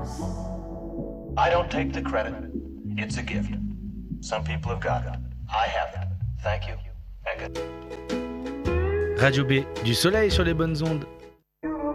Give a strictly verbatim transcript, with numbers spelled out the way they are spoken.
I don't take the credit. It's a gift. Some people have got it. I haven't. Thank you. And good. Radio B, du soleil sur les bonnes ondes.